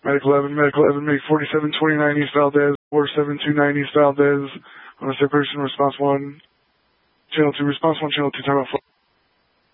Medic 11, make 4729 East Valdez, 4729 East Valdez. On a separation, response 1, channel 2, response 1, channel 2, time out 4.